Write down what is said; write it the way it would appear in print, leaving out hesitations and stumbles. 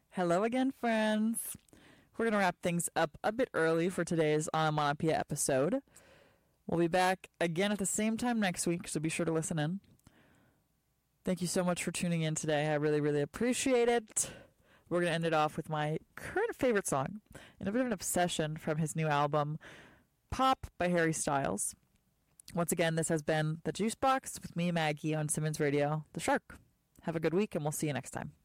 Hello again, friends. We're going to wrap things up a bit early for today's Onomatopoeia episode. We'll be back again at the same time next week, so be sure to listen in. Thank you so much for tuning in today. I really, really appreciate it. We're going to end it off with my current favorite song and a bit of an obsession from his new album, Pop by Harry Styles. Once again, this has been The Juice Box with me, Maggie, on Simmons Radio, The Shark. Have a good week, and we'll see you next time.